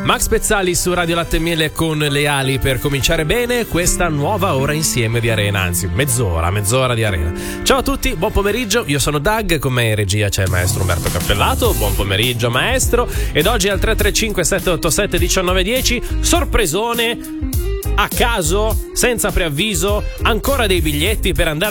Max Pezzali su Radio Latte e Miele con le ali per cominciare bene questa nuova ora insieme di Arena, anzi mezz'ora di Arena. Ciao a tutti, buon pomeriggio, io sono Doug, con me in regia c'è il maestro Umberto Cappellato. Buon pomeriggio maestro, ed oggi al 335 787 1910 sorpresone a caso, senza preavviso, ancora dei biglietti per andare